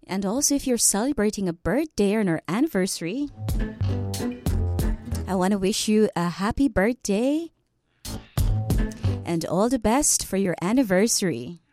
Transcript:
And also, if you're celebrating a birthday or an anniversary, I want to wish you a happy birthday and all the best for your anniversary.